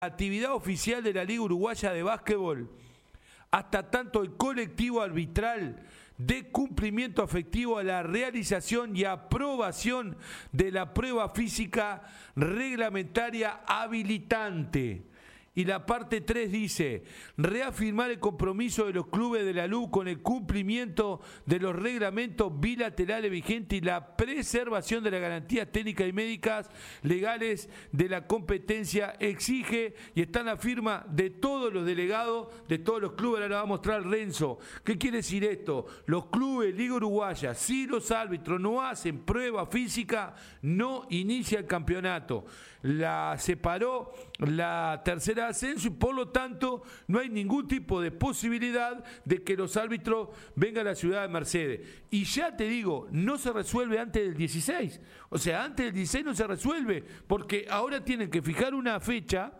actividad oficial de la Liga Uruguaya de Básquetbol, hasta tanto el colectivo arbitral dé cumplimiento efectivo a la realización y aprobación de la prueba física reglamentaria habilitante. Y la parte 3 dice, reafirmar el compromiso de los clubes de la LUB con el cumplimiento de los reglamentos bilaterales vigentes y la preservación de las garantías técnicas y médicas legales de la competencia. Exige y está en la firma de todos los delegados de todos los clubes. Ahora lo va a mostrar Renzo. ¿Qué quiere decir esto? Los clubes Liga Uruguaya, si los árbitros no hacen prueba física, no inicia el campeonato. La separó la tercera ascenso y por lo tanto no hay ningún tipo de posibilidad de que los árbitros vengan a la ciudad de Mercedes. Y ya te digo, no se resuelve antes del 16. O sea, antes del 16 no se resuelve, porque ahora tienen que fijar una fecha.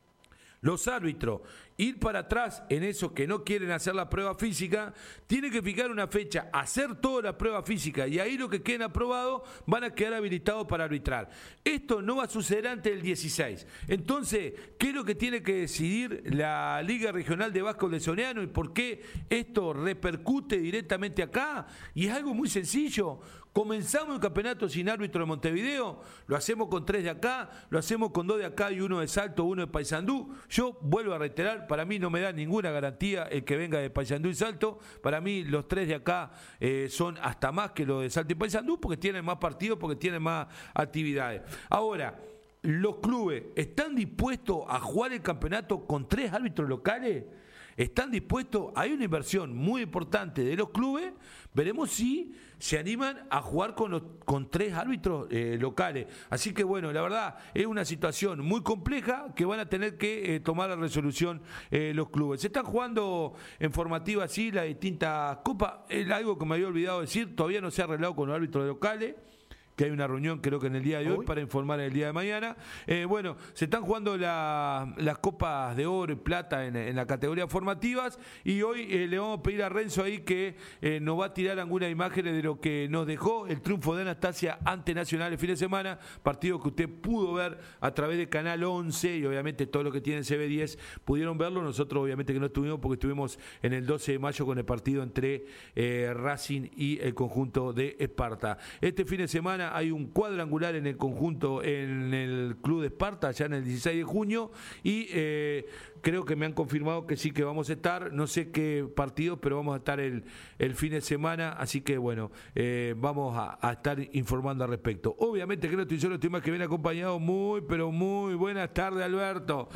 Los árbitros, ir para atrás en eso que no quieren hacer la prueba física, tienen que fijar una fecha, hacer toda la prueba física y ahí lo que queden aprobados van a quedar habilitados para arbitrar. Esto no va a suceder antes del 16. Entonces, ¿qué es lo que tiene que decidir la Liga Regional de Básquetbol de Soriano y por qué esto repercute directamente acá? Y es algo muy sencillo. Comenzamos el campeonato sin árbitro de Montevideo, lo hacemos con 3 de acá, lo hacemos con 2 de acá y 1 de Salto, 1 de Paysandú. Yo vuelvo a reiterar, para mí no me da ninguna garantía el que venga de Paysandú y Salto. Para mí los 3 de acá son hasta más que los de Salto y Paysandú porque tienen más partidos, porque tienen más actividades. Ahora, ¿los clubes están dispuestos a jugar el campeonato con 3 árbitros locales? ¿Están dispuestos? Hay una inversión muy importante de los clubes. Veremos si se animan a jugar con 3 árbitros locales. Así que bueno, la verdad es una situación muy compleja que van a tener que tomar la resolución los clubes. Se están jugando en formativa así las distintas copas. Es algo que me había olvidado decir, todavía no se ha arreglado con los árbitros locales, que hay una reunión creo que en el día de hoy para informar el día de mañana. Bueno, se están jugando las copas de oro y plata en la categoría formativas y hoy le vamos a pedir a Renzo ahí que nos va a tirar algunas imágenes de lo que nos dejó el triunfo de Anastasia ante Nacional el fin de semana, partido que usted pudo ver a través de Canal 11 y obviamente todo lo que tiene CB10 pudieron verlo. Nosotros obviamente que no estuvimos porque estuvimos en el 12 de mayo con el partido entre Racing y el conjunto de Esparta. Este fin de semana hay un cuadrangular en el conjunto, en el Club de Esparta, ya en el 16 de junio, y creo que me han confirmado que sí que vamos a estar, no sé qué partido, pero vamos a estar el fin de semana, así que bueno, vamos a estar informando al respecto. Obviamente que no estoy solo, estoy más que bien acompañado, pero muy buenas tardes, Alberto.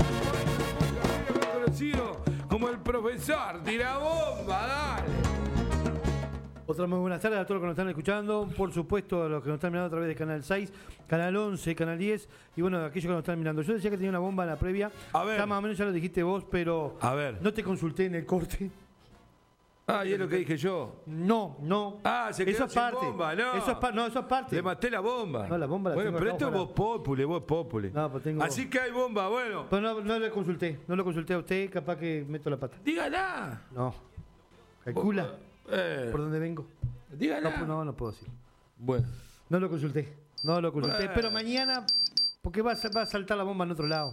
Conocido como el profesor Tirabomba, dale. Otra muy buenas tardes a todos los que nos están escuchando, por supuesto a los que nos están mirando a través de Canal 6, Canal 11, Canal 10 y bueno, a aquellos que nos están mirando. Yo decía que tenía una bomba en la previa, a ver. Ya más o menos ya lo dijiste vos, pero a ver. No te consulté en el corte. Ah, ¿y es lo que dije yo? No. Ah, se quedó eso es sin parte. bomba, no. Eso es parte. Le maté la bomba. No, la bomba la bueno, tengo pero acá, esto es vos populi. No, pues tengo... Así que hay bomba, bueno. Pero no lo consulté a usted, capaz que meto la pata. Dígala. No. Calcula por dónde vengo. Dígala. No puedo decir. Bueno. No lo consulté, pero mañana, porque va a saltar la bomba en otro lado.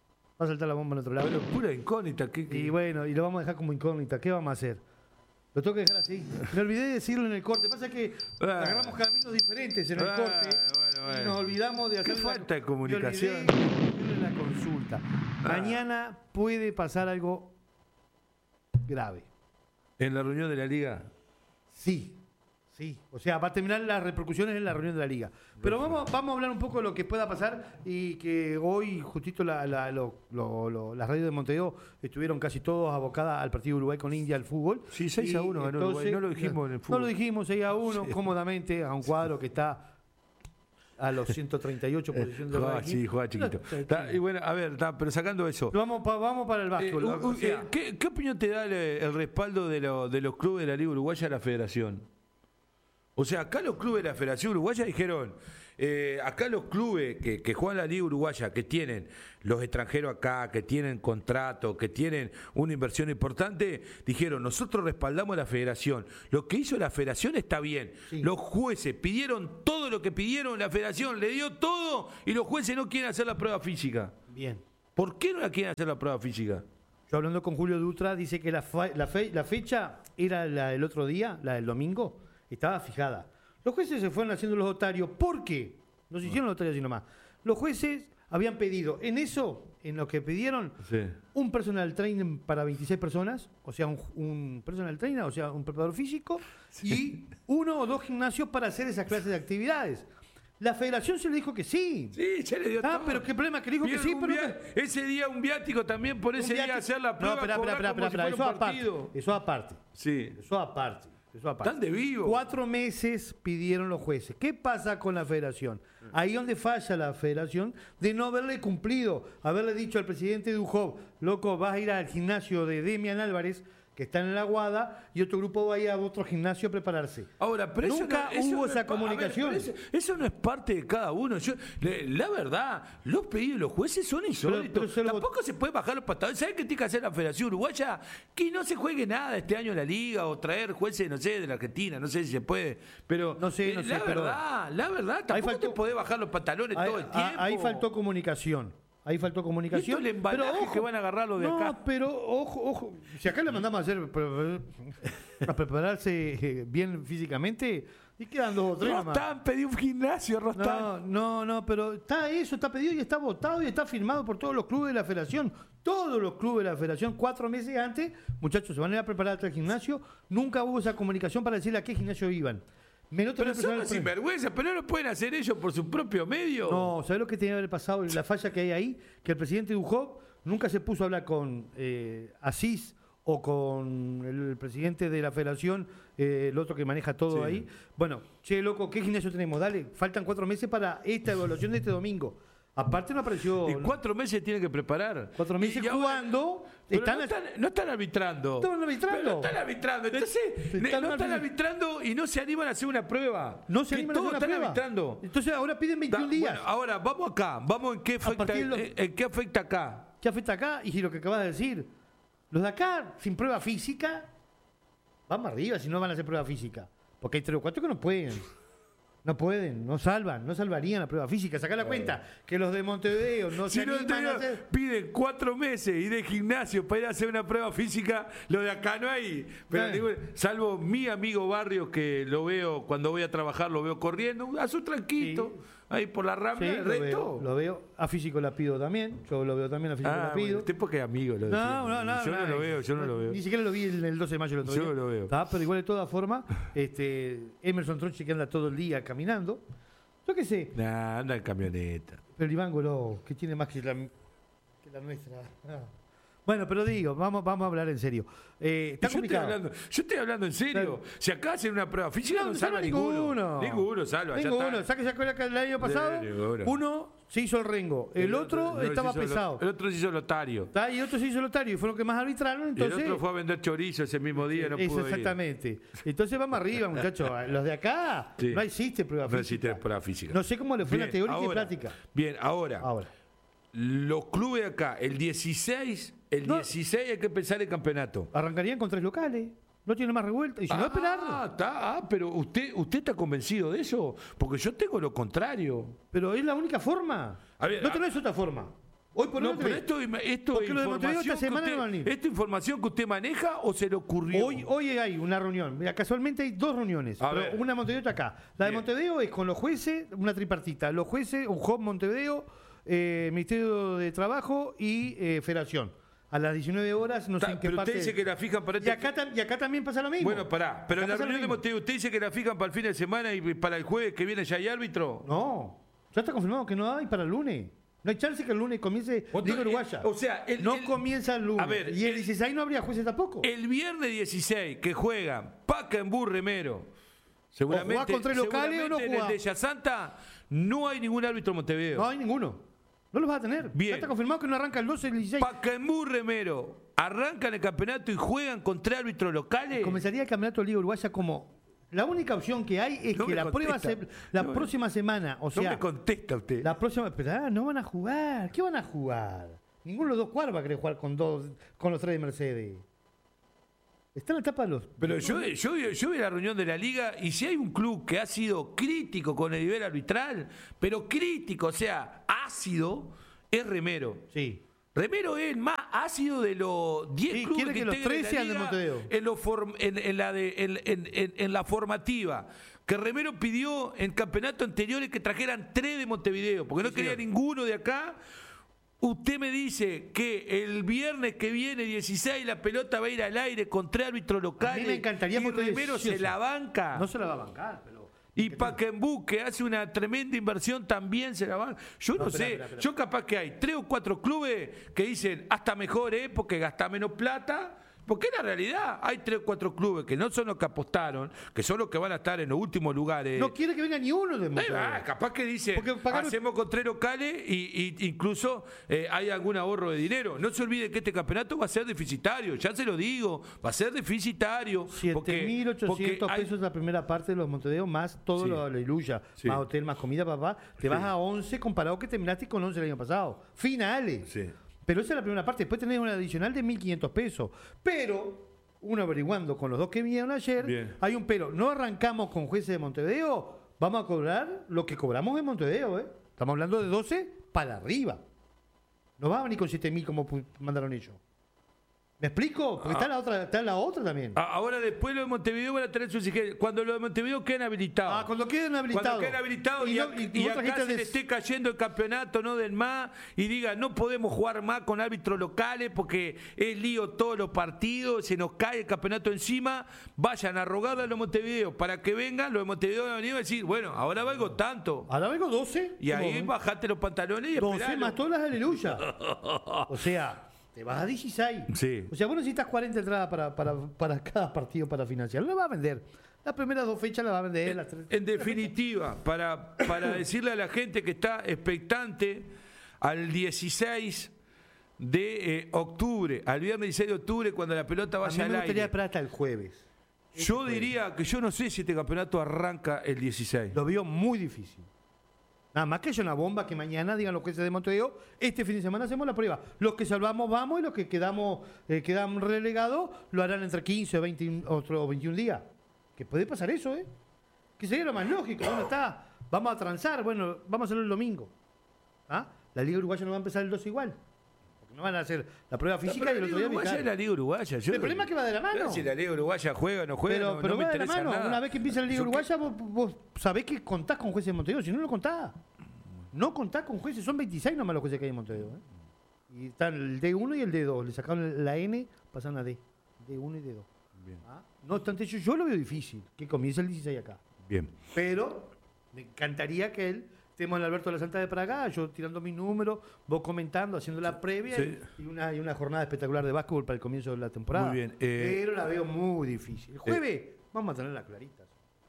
Bueno, pura incógnita. Y bueno, y lo vamos a dejar como incógnita. ¿Qué vamos a hacer? Lo tengo que dejar así. Me olvidé de decirlo en el corte. Pasa que agarramos caminos diferentes en el corte. Y nos olvidamos de hacer... Qué falta de comunicación. En la consulta. Mañana puede pasar algo grave. ¿En la reunión de la Liga? Sí. O sea, va a terminar las repercusiones en la reunión de la Liga. Pero vamos a hablar un poco de lo que pueda pasar y que hoy justito las radios de Montevideo estuvieron casi todos abocadas al partido de Uruguay con India, al fútbol. Sí, 6-1 ganó Uruguay. No lo dijimos en el fútbol. No lo dijimos, 6-1 cómodamente a un cuadro que está a los 138 posiciones del ranking. Sí, juega chiquito. Y bueno, a ver, pero sacando eso. Vamos para el básquetbol. ¿Qué opinión te da el respaldo de los clubes de la Liga Uruguaya a la Federación? O sea, acá los clubes de la Federación Uruguaya dijeron, acá los clubes que juegan la Liga Uruguaya, que tienen los extranjeros acá, que tienen contrato, que tienen una inversión importante, dijeron, nosotros respaldamos a la Federación. Lo que hizo la Federación está bien. Sí. Los jueces pidieron todo lo que pidieron, la Federación le dio todo y los jueces no quieren hacer la prueba física. Bien. ¿Por qué no la quieren hacer la prueba física? Yo hablando con Julio Dutra, dice que la fecha era la del otro día, la del domingo, estaba fijada. Los jueces se fueron haciendo los notarios. ¿Por qué? No se hicieron los notarios sino más. Los jueces habían pedido, en lo que pidieron, un personal training para 26 personas, o sea, un personal trainer, o sea, un preparador físico, y 1 o 2 gimnasios para hacer esas clases de actividades. La federación se le dijo que sí. Sí, se le dio todo. Pero qué problema, que le dijo que sí, pero... Ese día un viático también por ese día hacer la prueba. No, espera, eso aparte. Sí. Eso aparte. Están de vivo. 4 meses pidieron los jueces. ¿Qué pasa con la federación? Ahí donde falla la federación de no haberle cumplido, haberle dicho al presidente Dujov, loco, vas a ir al gimnasio de Demian Álvarez, que está en la Guada, y otro grupo va a ir a otro gimnasio a prepararse. Ahora, pero nunca hubo esa comunicación. Eso no es parte de cada uno. La verdad, los pedidos de los jueces son insólitos. Tampoco se puede bajar los pantalones. ¿Saben qué tiene que hacer la Federación Uruguaya? Que no se juegue nada este año en la Liga o traer jueces, no sé, de la Argentina. No sé si se puede. Pero no sé, la verdad, tampoco te podés bajar los pantalones todo el tiempo. Ahí faltó comunicación. ¿Y esto el embalaje, pero ojo, que van a agarrarlo de acá? No, pero ojo. Si acá le mandamos a prepararse bien físicamente, y quedan 2 o 3 Rostán pidió un gimnasio, Rostán. No, pero está pedido y está votado y está firmado por todos los clubes de la federación. Todos los clubes de la federación, 4 meses antes, muchachos, se van a ir a preparar al gimnasio. Nunca hubo esa comunicación para decirle a qué gimnasio iban. Pero son sinvergüenza, pero no lo pueden hacer ellos por su propio medio. No, ¿sabés lo que tenía que haber pasado? La falla que hay ahí, que el presidente Dujov nunca se puso a hablar con Asís o con el presidente de la federación, el otro que maneja todo ahí. Bueno, che, loco, ¿qué gimnasio tenemos? Dale, faltan 4 meses para esta evaluación de este domingo. Aparte no apareció... ¿Y 4 meses tienen que preparar? 4 meses jugando... No están arbitrando. ¿Están arbitrando? Pero no están arbitrando. Entonces, no están arbitrando y no se animan a hacer una prueba. No se animan a hacer una prueba. Arbitrando. Entonces ahora piden 21 días. Bueno, ahora, vamos acá. Vamos en qué afecta acá. ¿Qué afecta acá? Y lo que acabas de decir. Los de acá, sin prueba física, vamos arriba si no van a hacer prueba física. Porque hay 3 o 4 que no pueden. No pueden, no salvarían la prueba física. Sacá la cuenta que los de Montevideo no se animan a hacer... Piden 4 meses y de gimnasio para ir a hacer una prueba física, lo de acá no hay. Pero digo, salvo mi amigo Barrios, que lo veo cuando voy a trabajar, lo veo corriendo, a su tranquito, ahí por la rambla, el resto. Lo veo, a Físico la pido también, yo lo veo también a Físico la pido. Usted porque es amigo. No, yo no lo veo. Ni siquiera lo vi el 12 de mayo el otro día. Yo lo veo. Pero igual de todas formas, Emerson Tronchi que anda todo el día caminando. Yo qué sé. Anda en camioneta. Pero Iván Goló, que tiene más que la nuestra. Bueno, pero digo, vamos a hablar en serio. Está complicado. Yo estoy hablando en serio. Si acá hacen una prueba física, no salva ninguno. Ninguno salva. Ninguno. ¿Sabes que sacó el año pasado? Uno se hizo el Rengo. El otro estaba pesado. El otro se hizo Lotario. Y el otro se hizo Lotario. Y fueron los que más arbitraron. Entonces, el otro fue a vender chorizo ese mismo día. No pudo exactamente. Entonces vamos arriba, muchachos. Los de acá no existe prueba física. No existe prueba física. No sé cómo le fue la teórica y práctica. Bien, ahora. Los clubes de acá, el 16 hay que pensar el campeonato. Arrancarían con 3 locales. No tiene más revuelta. Y si no, esperar. Pero usted está convencido de eso. Porque yo tengo lo contrario. Pero es la única forma. No tenés otra forma. Hoy por no, pero esto ¿esta información que usted maneja o se le ocurrió? Hoy hay una reunión. Mira, casualmente hay 2 reuniones. Una de Montevideo está acá. La de Montevideo es con los jueces, una tripartita. Los jueces, un hub Montevideo, Ministerio de Trabajo y Federación. A las 19 horas, no sé en qué parte... Pero usted dice que la fijan para... Y acá también pasa lo mismo. Bueno, pero en la reunión de Montevideo, ¿usted dice que la fijan para el fin de semana y para el jueves que viene ya hay árbitro? No, ya está confirmado que no hay para el lunes. No hay chance que el lunes comience Liga Uruguaya. O sea, comienza el lunes. A ver, y el 16 no habría jueces tampoco. El viernes 16 que juegan Pacaembu Remero. Seguramente, ¿O jugás con 3 locales o no jugás? En el de Yasanta no hay ningún árbitro en Montevideo. No hay ninguno. No los vas a tener. Bien. Ya está confirmado que no arranca el 12 y el 16. Pacaembu Remero arrancan el campeonato y juegan con 3 árbitros locales. Comenzaría el campeonato de Liga Uruguaya como... La única opción que hay es que la prueba próxima semana, o sea... No me contesta usted. La próxima... Pero no van a jugar. ¿Qué van a jugar? Ninguno de los 2 cuadros va a querer jugar con los 3 de Mercedes. Están en la etapa de los... Pero yo vi la reunión de la Liga y si hay un club que ha sido crítico con el nivel arbitral, pero crítico, o sea, ácido, es Remero. Sí. Remero es el más ácido de los 10 Sí, clubes quiere que los integran 13 sean de liga Montevideo. en la formativa. Que Remero pidió en campeonato anteriores que trajeran 3 de Montevideo, porque no quería ninguno de acá. Usted me dice que el viernes que viene, 16, la pelota va a ir al aire con 3 árbitros locales. A mí me encantaría y porque Remero se la banca. No se la va a bancar, pero... Y Pacaembu, que hace una tremenda inversión, también se la van. Yo no sé, espera. yo capaz que hay 3 o 4 clubes que dicen hasta mejor, porque gasta menos plata. Porque en la realidad hay 3 o 4 clubes que no son los que apostaron, que son los que van a estar en los últimos lugares. No quiere que venga ni uno de Montevideo. Capaz que dice, Porque pagaron... hacemos con 3 locales y incluso hay algún ahorro de dinero. No se olvide que este campeonato va a ser deficitario, ya se lo digo, va a ser deficitario. 7.800 pesos la primera parte de los Montevideo, más todo Sí. lo de Aleluya, Sí. más hotel, más comida, papá. Te vas a 11 comparado que terminaste con 11 el año pasado. Finales. Sí. Pero esa es la primera parte. Después tenés una adicional de 1.500 pesos. Pero, uno averiguando con los dos que vinieron ayer, Bien. hay un pero. No arrancamos con jueces de Montevideo, vamos a cobrar lo que cobramos en Montevideo. Estamos hablando de 12 para arriba. No va a venir con 7.000 como mandaron ellos. ¿Me explico? Porque está la otra también. Ahora después lo de Montevideo van a tener sus exigencias. Cuando lo de Montevideo queden habilitados. Cuando queden habilitados. Cuando queden habilitados y vos acá trajiste se le esté cayendo el campeonato, no del MA, y diga, no podemos jugar más con árbitros locales porque es lío todos los partidos, se nos cae el campeonato encima, vayan a rogarle a los Montevideo para que vengan, los de Montevideo van a venir a decir, bueno, ahora valgo tanto. Ahora vengo 12. Y ahí bajate los pantalones y 12 esperalo. más todas las aleluya. O sea, te vas a 16. Sí. O sea, vos necesitas 40 entradas para cada partido para financiar. No la va a vender. Las primeras 2 fechas la va a vender. Las 3. En definitiva, para decirle a la gente que está expectante al 16 de octubre, al viernes 16 de octubre, cuando la pelota A mí vaya al me gustaría aire. esperar hasta el jueves. Yo diría que yo no sé si este campeonato arranca el 16. Lo veo muy difícil. Nada más que haya una bomba que mañana digan los jueces de Montevideo, este fin de semana hacemos la prueba. Los que salvamos vamos y los que quedan relegados lo harán entre 15 o 20 o 21 días. Que puede pasar eso, Que sería lo más lógico. Bueno, está, vamos a transar, bueno, vamos a hacerlo el domingo. ¿Ah? La Liga Uruguaya no va a empezar el 2 igual. Porque no van a hacer la prueba física y el otro día Uruguaya es la Liga Uruguaya. El problema es que va de la mano. Si la Liga Uruguaya juega o no juega, Pero no me va de la interesa mano. nada. Una vez que empieza la Liga Yo que- Uruguaya, vos sabés que contás con jueces de Montevideo. Si no lo contás, no contás con jueces. Son 26 nomás los jueces que hay en Montevideo. Y están el D1 y el D2. Le sacaron la N, pasaron a D. D1 y D2. Bien. No obstante, yo lo veo difícil que comience el 16 acá. Bien. Pero me encantaría que él estemos en Alberto de la Santa de Praga, yo tirando mis números, vos comentando, haciendo la previa Sí. y una jornada espectacular de básquetbol para el comienzo de la temporada. Muy bien, Pero la veo muy difícil. El jueves vamos a tenerla clarita.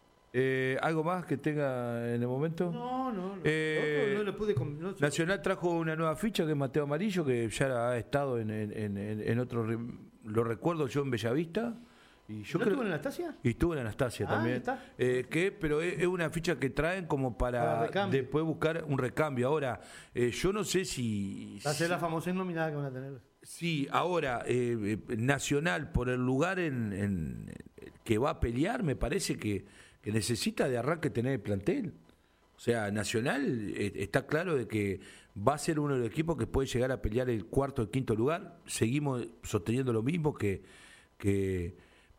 ¿Algo más que tenga en el momento? No no le pude... Nacional trajo una nueva ficha que es Mateo Amarillo, que ya ha estado en otro... Lo recuerdo yo en Bellavista. Y yo ¿No estuvo en Anastasia? Y estuvo en Anastasia también. Está. Pero es una ficha que traen como para después buscar un recambio. Ahora, yo no sé si... Va a ser la famosa nominada que van a tener. Sí, ahora, Nacional, por el lugar en que va a pelear, me parece que necesita de arranque tener el plantel. O sea, Nacional está claro de que va a ser uno de los equipos que puede llegar a pelear el cuarto o el quinto lugar. Seguimos sosteniendo lo mismo que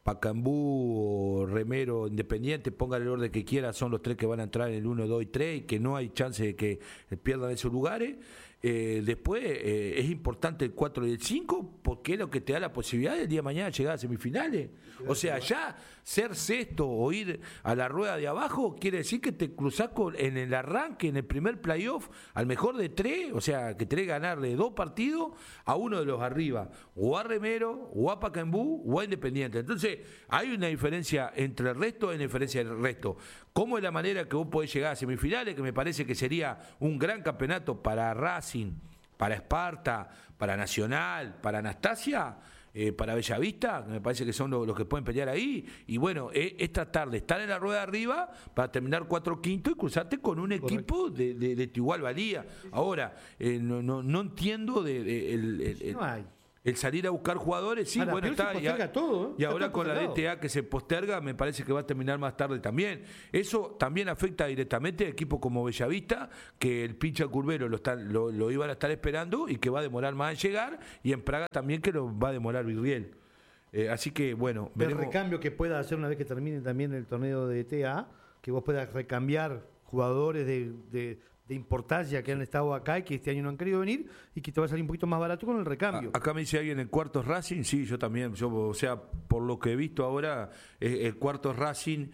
Pacaembu, Remero, Independiente, pongan el orden que quiera, son los 3 que van a entrar en el 1, 2 y 3 y que no hay chance de que pierdan esos lugares. Después es importante el 4 y el 5 porque es lo que te da la posibilidad del día de mañana llegar a semifinales. O sea, ya ser sexto o ir a la rueda de abajo quiere decir que te cruzás en el arranque, en el primer playoff, al mejor de 3, o sea, que tenés que ganarle 2 partidos a uno de los arriba, o a Remero, o a Pacaembu, o a Independiente. Entonces, hay una diferencia entre el resto y una diferencia del resto. ¿Cómo es la manera que vos podés llegar a semifinales? Que me parece que sería un gran campeonato para Racing, para Esparta, para Nacional, para Anastasia, para Bellavista, que me parece que son los que pueden pelear ahí. Y bueno, es tratar de estar en la rueda de arriba para terminar 4-5 y cruzarte con un equipo de tu igual valía. Ahora, no entiendo No hay. el salir a buscar jugadores, sí, Ahora, bueno, Pioli se posterga todo, y está ahora todo con la postergado. DTA que se posterga, me parece que va a terminar más tarde también. Eso también afecta directamente a equipos como Bellavista, que el pincha Curvero lo iban a estar esperando y que va a demorar más en llegar, y en Praga también que lo va a demorar Virriel. Así que, bueno, El veremos. recambio que pueda hacer una vez que termine también el torneo de TA, que vos puedas recambiar jugadores de importancia que han estado acá y que este año no han querido venir y que te va a salir un poquito más barato con el recambio. Acá me dice alguien el cuarto es Racing, sí, yo también, o sea, por lo que he visto ahora, el cuarto es Racing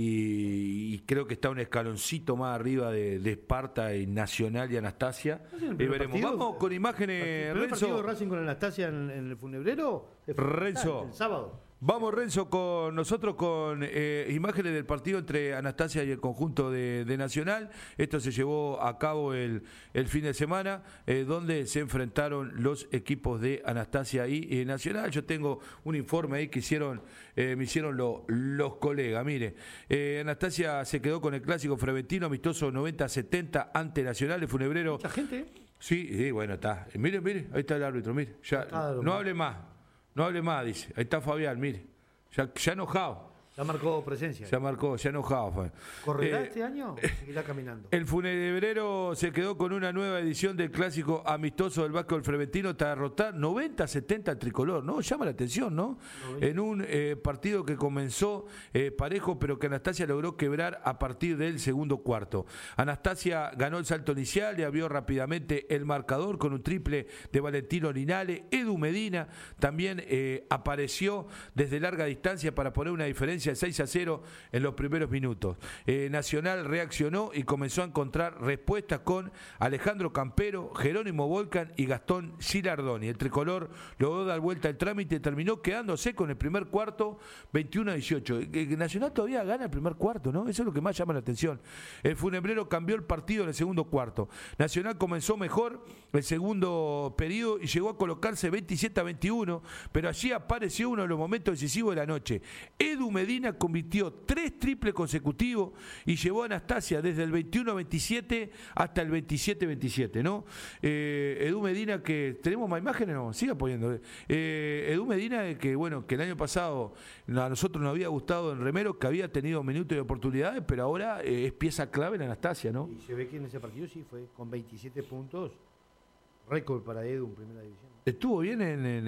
y creo que está un escaloncito más arriba de Esparta y Nacional y Anastasia. Sí, el Y primer veremos. partido, Vamos con el imágenes, primer partido de Renzo. Racing con Anastasia en el Funebrero es Renzo. el sábado. Vamos, Renzo, con nosotros con imágenes del partido entre Anastasia y el conjunto de Nacional. Esto se llevó a cabo el fin de semana, donde se enfrentaron los equipos de Anastasia y Nacional. Yo tengo un informe ahí que me hicieron los colegas. Mire, Anastasia se quedó con el clásico freventino amistoso 90-70 ante Nacional. El Funebrero. Mucha gente. Sí, bueno, está. Mire, ahí está el árbitro, mire. Ya, no hable más. No hable más, dice. Ahí está Fabián, mire. Ya enojado. Ya marcó presencia. Ya enojado. Fabián. ¿Correrá este año o seguirá caminando? El Funebrero se quedó con una nueva edición del clásico amistoso del Vasco del Freventino hasta derrotar 90-70 al tricolor, ¿no? Llama la atención, ¿no? En un partido que comenzó parejo, pero que Anastasia logró quebrar a partir del segundo cuarto. Anastasia ganó el salto inicial y abrió rápidamente el marcador con un triple de Valentino Linale. Edu Medina también apareció desde larga distancia para poner una diferencia de 6-0 en los primeros minutos. Nacional reaccionó y comenzó a encontrar respuestas con Alejandro Campero, Jerónimo Volcan y Gastón Gilardoni. El tricolor logró dar vuelta al trámite y terminó quedándose con el primer cuarto 21-18. Nacional todavía gana el primer cuarto, ¿no? Eso es lo que más llama la atención. El Funebrero cambió el partido en el segundo cuarto. Nacional comenzó mejor el segundo periodo y llegó a colocarse 27-21, pero allí apareció uno de los momentos decisivos de la noche. Edu Medina convirtió 3 triples consecutivos y llevó a Anastasia desde el 21-27 hasta el 27-27, ¿no? Edu Medina, que tenemos más imágenes, no, siga poniendo. Edu Medina, que bueno, que el año pasado a nosotros nos había gustado en Remero, que había tenido minutos y oportunidades, pero ahora es pieza clave en Anastasia, ¿no? Y se ve que en ese partido sí fue con 27 puntos, récord para Edu en primera división. ¿Estuvo bien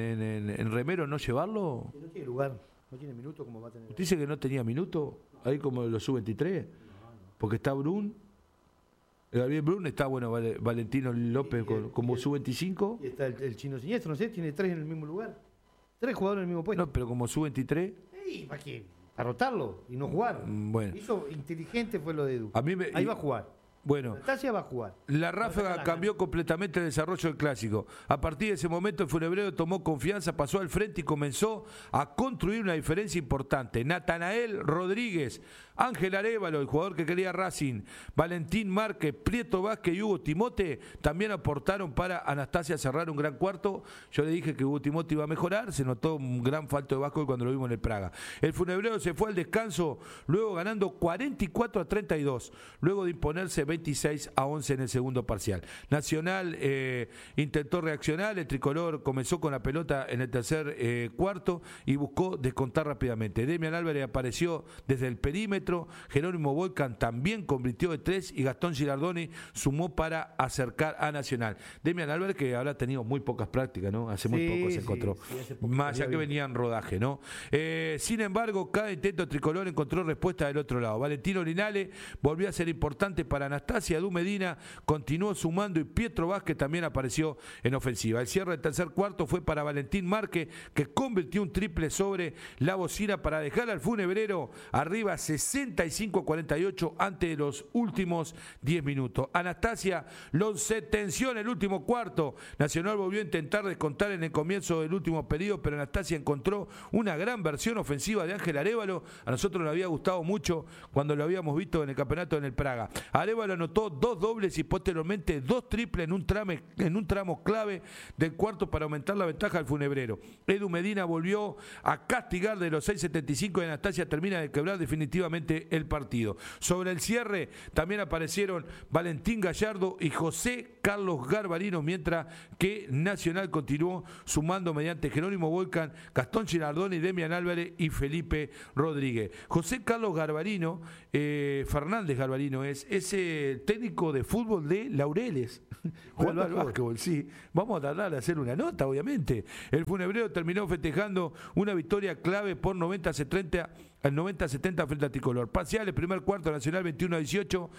en Remero no llevarlo? No tiene lugar, no tiene minuto como va a tener. ¿Usted dice que no tenía minuto? Ahí como los sub-23. Porque está Brun. Gabriel Brun, está bueno Valentino López como sub-25. Y está el chino siniestro, no sé, tiene 3 en el mismo lugar. 3 jugadores en el mismo puesto. No, pero como sub-23. ¿Para qué? Para rotarlo y no jugar. Bueno. Hizo inteligente fue lo de Edu. A mí Ahí va a jugar. Bueno, Anastasia va a jugar. la ráfaga cambió completamente el desarrollo del clásico. A partir de ese momento el Funebrero tomó confianza, pasó al frente y comenzó a construir una diferencia importante. Natanael Rodríguez, Ángel Arévalo, el jugador que quería Racing, Valentín Márquez, Prieto Vázquez y Hugo Timote también aportaron para Anastasia cerrar un gran cuarto. Yo le dije que Hugo Timote iba a mejorar, se notó un gran falto de Vasco cuando lo vimos en el Praga. El Funebrero se fue al descanso, luego ganando 44-32, luego de imponerse 26-11 en el segundo parcial. Nacional intentó reaccionar, el tricolor comenzó con la pelota en el tercer cuarto y buscó descontar rápidamente. Demian Álvarez apareció desde el perímetro, Jerónimo Volcan también convirtió de 3 y Gastón Gilardoni sumó para acercar a Nacional. Demian Álvarez, que habrá tenido muy pocas prácticas, ¿no? Hace muy poco se encontró. Más allá que venía en rodaje, ¿no? Sin embargo, cada intento tricolor encontró respuesta del otro lado. Valentino Linale volvió a ser importante para Anastasia. Edu Medina continuó sumando y Pietro Vázquez también apareció en ofensiva. El cierre del tercer cuarto fue para Valentín Márquez, que convirtió un triple sobre la bocina para dejar al Funebrero arriba 65-48 ante los últimos 10 minutos. Anastasia lo sentenció en el último cuarto. Nacional volvió a intentar descontar en el comienzo del último periodo, pero Anastasia encontró una gran versión ofensiva de Ángel Arévalo. A nosotros nos había gustado mucho cuando lo habíamos visto en el campeonato en el Praga. Arévalo anotó 2 dobles y posteriormente 2 triples en un tramo clave del cuarto para aumentar la ventaja al Funebrero. Edu Medina volvió a castigar de los 6.75 y Anastasia termina de quebrar definitivamente finalmente el partido. Sobre el cierre también aparecieron Valentín Gallardo y José Carlos Garbarino, mientras que Nacional continuó sumando mediante Jerónimo Volcan, Gastón Girardoni, Demian Álvarez y Felipe Rodríguez. José Carlos Garbarino, Fernández Garbarino es técnico de fútbol de Laureles, jugando al básquetbol, sí. Vamos a tratar de hacer una nota, obviamente. El funebrero terminó festejando una victoria clave por 90-70 al 90-70 frente a Tricolor. Parciales, primer cuarto Nacional 21-18,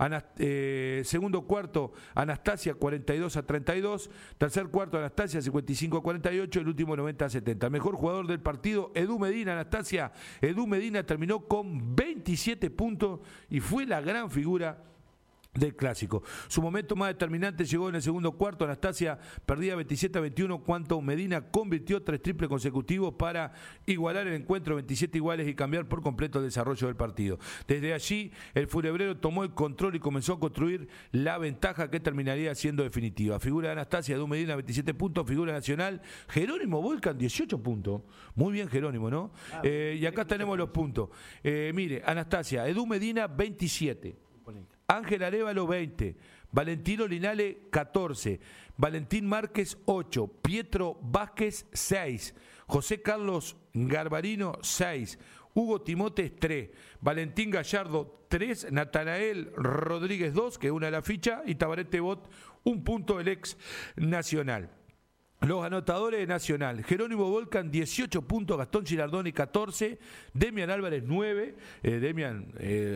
segundo cuarto Anastasia 42-32, tercer cuarto Anastasia 55-48, el último 90-70. Mejor jugador del partido, Edu Medina. Anastasia, Edu Medina terminó con 27 puntos y fue la gran figura del clásico. Su momento más determinante llegó en el segundo cuarto. Anastasia perdía 27-21 cuando Medina convirtió 3 triples consecutivos para igualar el encuentro 27 iguales y cambiar por completo el desarrollo del partido. Desde allí el funebrero tomó el control y comenzó a construir la ventaja que terminaría siendo definitiva. Figura de Anastasia, Edu Medina 27 puntos, figura nacional Jerónimo Volcan 18 puntos. Muy bien Jerónimo, ¿no? Y acá tenemos los puntos. Mire, Anastasia, Edu Medina 27. Ángel Arévalo 20, Valentino Linale 14, Valentín Márquez 8, Pietro Vázquez 6, José Carlos Garbarino 6, Hugo Timotes 3, Valentín Gallardo 3, Natanael Rodríguez 2, que es una de la ficha, y Tabarete Bot 1 punto del ex Nacional. Los anotadores de Nacional: Jerónimo Volcan 18 puntos, Gastón Girardoni 14, Demian Álvarez 9, Demian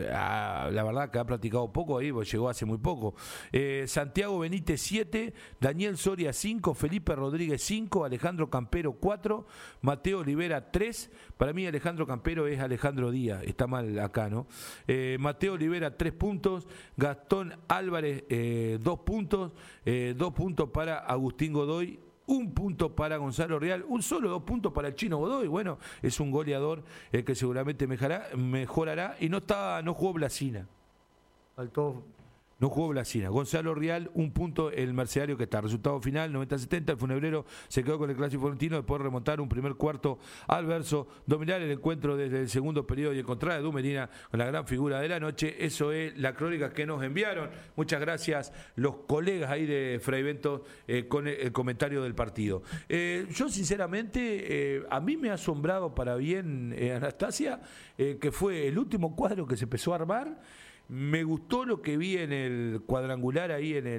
la verdad que ha practicado poco ahí, porque llegó hace muy poco, Santiago Benítez 7, Daniel Soria 5, Felipe Rodríguez 5, Alejandro Campero 4, Mateo Olivera 3, para mí Alejandro Campero es Alejandro Díaz, está mal acá, ¿no? Mateo Olivera 3 puntos, Gastón Álvarez 2 puntos, 2 puntos para Agustín Godoy, 1 punto para Gonzalo Real, solo 2 puntos para el Chino Godoy. Bueno, es un goleador que seguramente mejorará. Y no jugó Blasina. Faltó. No jugó Blasina. Gonzalo Real, 1 punto el mercenario que está. Resultado final, 90-70. El funebrero se quedó con el clásico florentino después de remontar un primer cuarto adverso, dominar el encuentro desde el segundo periodo y encontrar a Edu Medina con la gran figura de la noche. Eso es la crónica que nos enviaron. Muchas gracias los colegas ahí de Fray Bentos con el comentario del partido. Yo sinceramente, a mí me ha asombrado para bien Anastasia, que fue el último cuadro que se empezó a armar. Me gustó lo que vi en el cuadrangular ahí en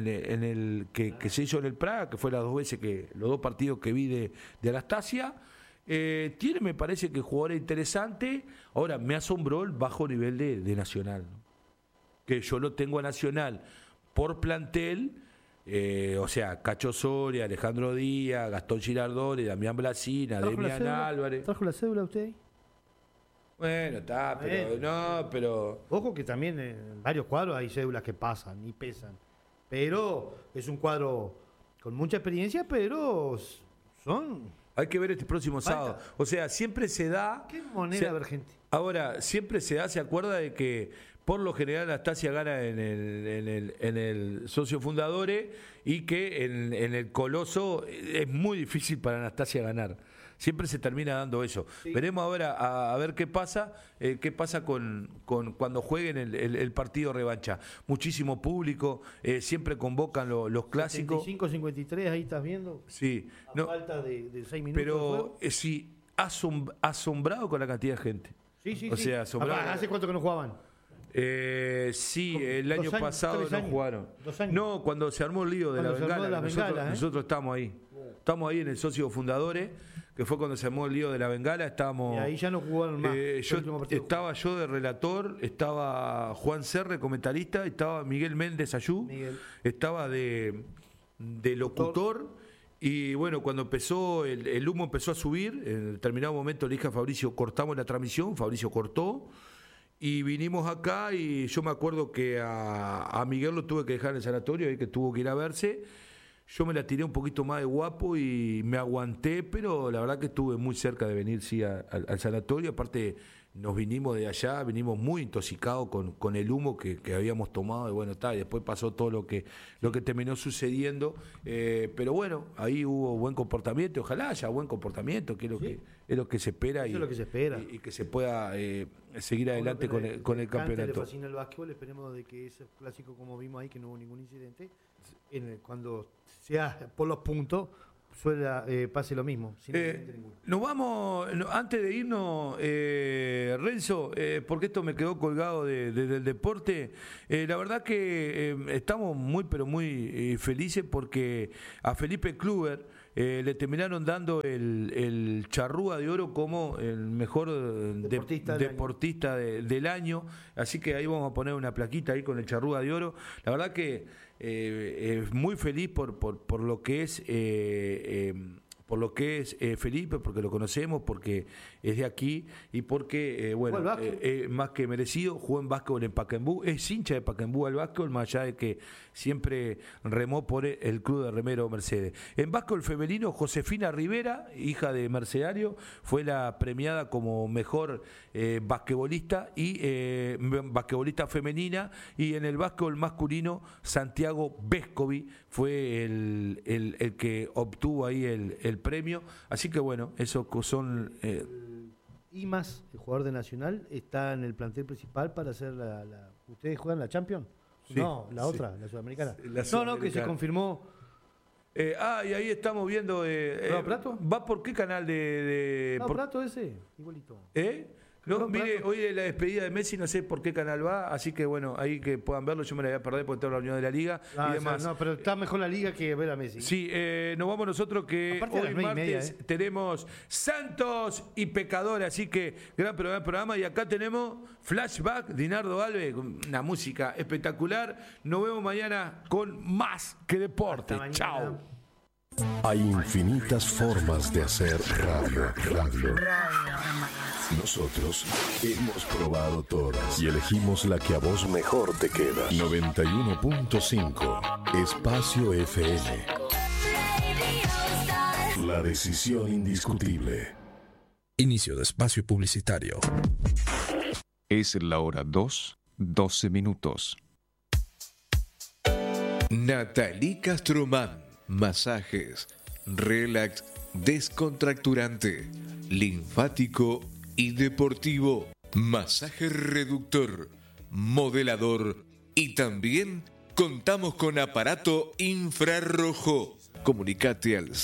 el que se hizo en el Praga, que fue las 2 veces los 2 partidos que vi de Anastasia. Tiene, me parece que jugador interesante. Ahora, me asombró el bajo nivel de Nacional, ¿no? Que yo lo tengo a Nacional por plantel, o sea, Cacho Soria, Alejandro Díaz, Gastón Girardoni, Damián Blasina, Demian Álvarez. ¿Trajo la cédula usted ahí? Bueno, está, pero... Ojo que también en varios cuadros hay cédulas que pasan y pesan. Pero es un cuadro con mucha experiencia, pero son... Hay que ver este próximo sábado. O sea, siempre se da... ¿Qué moneda emergente? Ahora, siempre se acuerda de que por lo general Anastasia gana en el socio fundadores y que en el Coloso es muy difícil para Anastasia ganar. Siempre se termina dando eso. Sí. Veremos ahora a ver qué pasa con cuando jueguen el partido revancha. Muchísimo público, siempre convocan los clásicos. 75-53, ahí estás viendo. Sí. A falta de 6 minutos. Pero sí, asombrado con la cantidad de gente. Sí. O sea, asombrado. ¿Hace cuánto que no jugaban? Sí, el año pasado no jugaron. 2 años. No, cuando se armó el lío de la bengala. Nosotros estamos ahí. Estamos ahí en el socio fundadores, que fue cuando se armó el lío de la bengala. Estábamos. Y ahí ya no jugaron más. Estaba yo de relator, estaba Juan Serre, comentarista, estaba Miguel Méndez Ayú, estaba de locutor. Y bueno, cuando empezó, el humo empezó a subir, en determinado momento le dije a Fabricio, cortamos la transmisión, Fabricio cortó. Y vinimos acá y yo me acuerdo que a Miguel lo tuve que dejar en el sanatorio, ahí que tuvo que ir a verse. Yo me la tiré un poquito más de guapo y me aguanté, pero la verdad que estuve muy cerca de venir al sanatorio. Aparte, nos vinimos de allá, venimos muy intoxicados con el humo que habíamos tomado. Y bueno, y después pasó todo lo que terminó sucediendo. Pero bueno, ahí hubo buen comportamiento. Ojalá haya buen comportamiento, que es lo que se espera. Eso es lo que se espera. Y que se pueda seguir adelante con el campeonato. Le fascina el básquetbol, esperemos de que ese clásico, como vimos ahí, que no hubo ningún incidente, cuando sea por los puntos, pase lo mismo. Nos vamos, antes de irnos, Renzo, porque esto me quedó colgado del deporte. La verdad que estamos muy, pero muy felices porque a Felipe Kluber le terminaron dando el Charrúa de Oro como el mejor deportista del año. Así que ahí vamos a poner una plaquita ahí con el Charrúa de Oro. La verdad que muy feliz por lo que es Felipe, porque lo conocemos, porque es de aquí y porque, más que merecido, jugó en básquetbol en Pacaembu, es hincha de Pacaembu al básquetbol, más allá de que siempre remó por el club de remero Mercedes. En básquetbol femenino, Josefina Rivera, hija de Mercedario, fue la premiada como mejor basquetbolista y basquetbolista femenina, y en el básquetbol masculino, Santiago Vescovi fue el que obtuvo ahí el premio. Así que bueno, esos son... Imas, el jugador de Nacional, está en el plantel principal para hacer ¿Ustedes juegan la Champions? Sí, no, la otra, la Sudamericana. No, que se confirmó. Y ahí estamos viendo... ¿Prato? ¿Va por qué canal Prato ese, igualito. No, mire, hoy es la despedida de Messi, no sé por qué canal va, así que bueno, ahí que puedan verlo, yo me la voy a perder por toda la reunión de la Liga y demás. No, pero está mejor la Liga que ver a Messi. Sí, nos vamos nosotros que aparte hoy martes tenemos Santos y Pecador, así que gran programa, y acá tenemos Flashback, Dinardo Alves, una música espectacular. Nos vemos mañana con más que deporte. Chao. Hay infinitas formas de hacer radio. Nosotros hemos probado todas y elegimos la que a vos mejor te queda. 91.5 Espacio FM. La decisión indiscutible. Inicio de espacio publicitario. Es la hora 2:12. Nathalie Castromán. Masajes, relax, descontracturante, linfático y deportivo, masaje reductor, modelador y también contamos con aparato infrarrojo. Comunicate al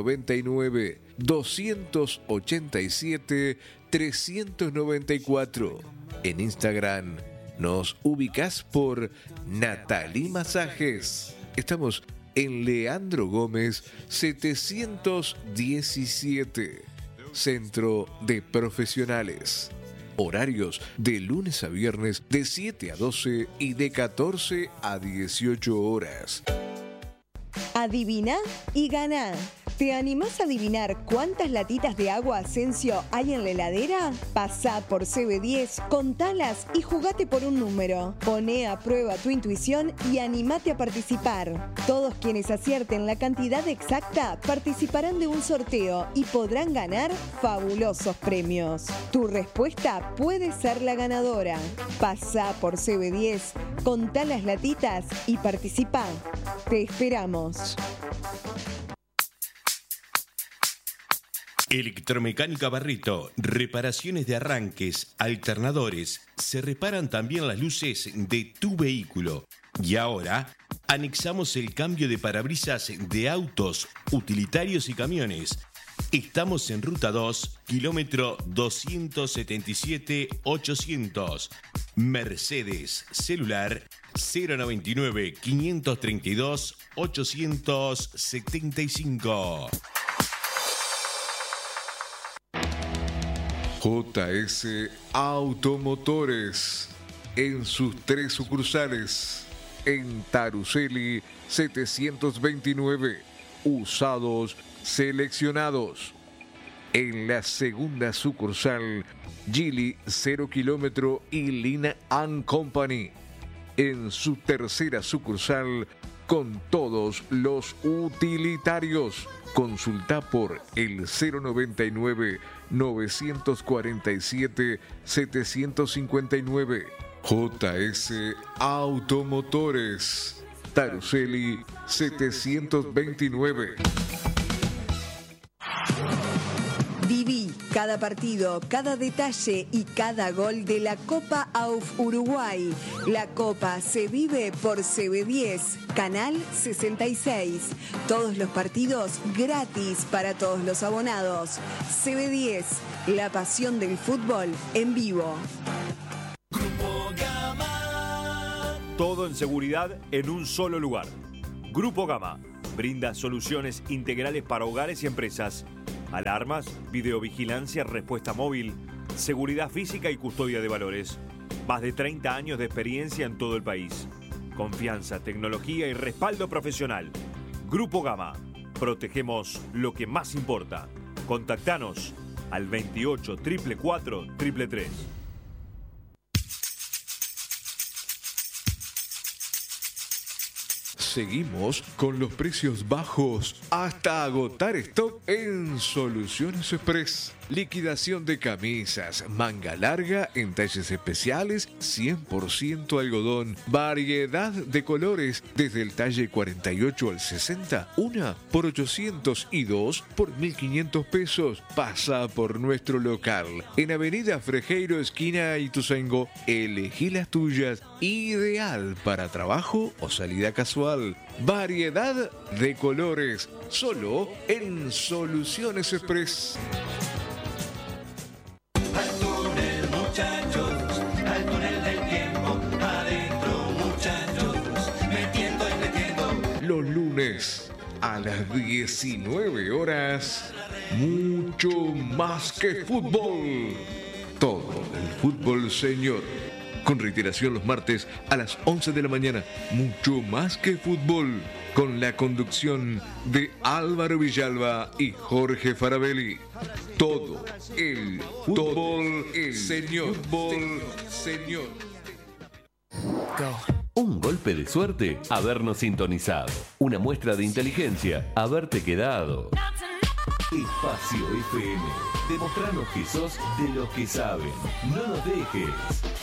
099-287-394. En Instagram nos ubicás por Nathalie Masajes. Estamos en Leandro Gómez 717, Centro de Profesionales. Horarios de lunes a viernes de 7 a 12 y de 14 a 18 horas. Adivina y gana. ¿Te animás a adivinar cuántas latitas de agua Asensio hay en la heladera? Pasá por CB10, contalas y jugate por un número. Poné a prueba tu intuición y animate a participar. Todos quienes acierten la cantidad exacta participarán de un sorteo y podrán ganar fabulosos premios. Tu respuesta puede ser la ganadora. Pasá por CB10, contá las latitas y participá. Te esperamos. Electromecánica Barreto, reparaciones de arranques, alternadores, se reparan también las luces de tu vehículo. Y ahora, anexamos el cambio de parabrisas de autos, utilitarios y camiones. Estamos en Ruta 2, kilómetro 277-800. Mercedes, celular 099-532-875. JS Automotores, en sus 3 sucursales, en Taruseli 729, usados seleccionados. En la segunda sucursal, Gili 0 kilómetro y Lina & Company. En su tercera sucursal, con todos los utilitarios. Consulta por el 099-947-759. JS Automotores. Taruseli 729. Viví cada partido, cada detalle y cada gol de la Copa AUF Uruguay. La Copa se vive por CB10, Canal 66. Todos los partidos gratis para todos los abonados. CB10, la pasión del fútbol en vivo. Grupo Gama. Todo en seguridad en un solo lugar. Grupo Gama brinda soluciones integrales para hogares y empresas. Alarmas, videovigilancia, respuesta móvil, seguridad física y custodia de valores. Más de 30 años de experiencia en todo el país. Confianza, tecnología y respaldo profesional. Grupo Gama. Protegemos lo que más importa. Contactanos al 28 444 333. Seguimos con los precios bajos hasta agotar stock en Soluciones Express. Liquidación de camisas, manga larga en talles especiales, 100% algodón. Variedad de colores, desde el talle 48 al 60, una por 800 y dos por 1.500 pesos. Pasa por nuestro local en Avenida Frejeiro, esquina Ituzaingó. Elegí las tuyas, ideal para trabajo o salida casual. Variedad de colores, solo en Soluciones Express. Al túnel, muchachos, al túnel del tiempo, adentro, muchachos, metiendo y metiendo. Los lunes a las 19 horas, mucho más que fútbol. Todo el fútbol, señor. Con reiteración los martes a las 11 de la mañana. Mucho más que fútbol. Con la conducción de Álvaro Villalba y Jorge Farabelli. Todo el fútbol, el señor. Fútbol, señor. Un golpe de suerte, habernos sintonizado. Una muestra de inteligencia, haberte quedado. Espacio FM. Demostrarnos que sos de los que saben. No nos dejes.